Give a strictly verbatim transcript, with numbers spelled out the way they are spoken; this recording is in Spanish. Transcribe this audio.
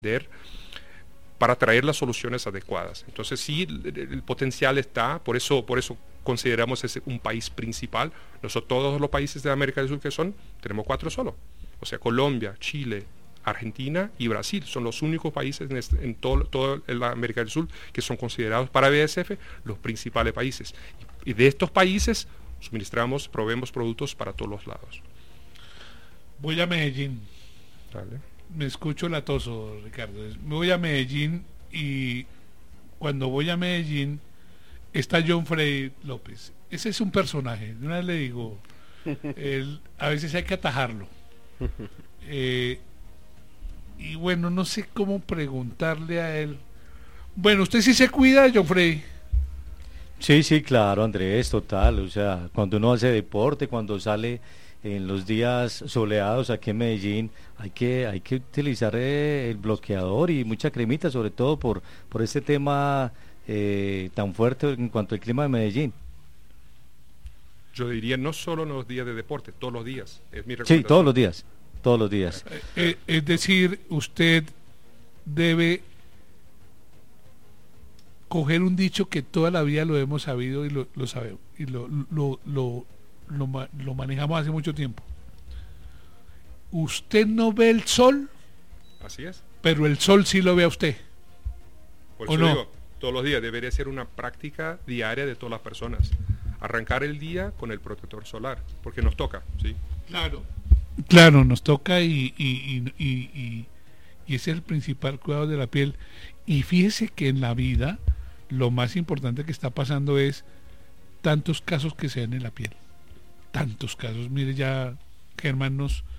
para traer las soluciones adecuadas. Entonces sí, el, el potencial está, por eso, por eso consideramos ese un país principal. Nosotros todos los países de América del Sur que son, tenemos cuatro solo. O sea, Colombia, Chile, Argentina y Brasil son los únicos países en, este, en todo, todo la América del Sur que son considerados para B A S F los principales países. Y de estos países suministramos, proveemos productos para todos los lados. Voy a Medellín. Dale. Me escucho latoso, Ricardo. Me voy a Medellín y cuando voy a Medellín está John Freddy López. Ese es un personaje. De una vez le digo, él, a veces hay que atajarlo. Eh, y bueno, no sé cómo preguntarle a él. Bueno, ¿usted sí se cuida, John Freddy? Sí, sí, claro, Andrés, total. O sea, cuando uno hace deporte, cuando sale en los días soleados aquí en Medellín, hay que hay que utilizar eh, el bloqueador y mucha cremita, sobre todo por por este tema eh, tan fuerte en cuanto al clima de Medellín. Yo diría no solo en los días de deporte, todos los días. Es mi Sí, todos los días, todos los días. Eh, eh, es decir, usted debe coger un dicho que toda la vida lo hemos sabido y lo, lo sabemos y lo lo, lo Lo, lo manejamos hace mucho tiempo. Usted no ve el sol, así es, pero el sol sí lo ve a usted. por ¿o eso no? digo, todos los días debería ser una práctica diaria de todas las personas. Arrancar el día con el protector solar, porque nos toca, ¿sí? Claro, claro, nos toca y, y, y, y, y, y ese es el principal cuidado de la piel. Y fíjese que en la vida lo más importante que está pasando es tantos casos que se dan en la piel. Tantos casos. Mire, ya Germán nos,